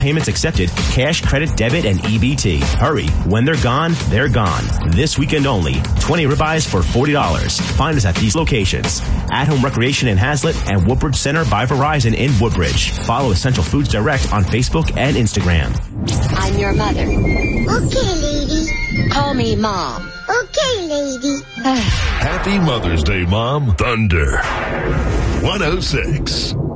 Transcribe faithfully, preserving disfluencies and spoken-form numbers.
Payments accepted, cash, credit, debit, and E B T. Hurry. When they're gone, they're gone. This weekend only. twenty ribeyes for forty dollars. Find us at these locations. At Home Recreation in Hazlet and Woodbridge Center by Verizon in Woodbridge. Follow Essential Foods Direct on Facebook and Instagram. I'm your mother. Okay, lady. Call me Mom. Okay, lady. Happy Mother's Day, Mom. Thunder one oh six.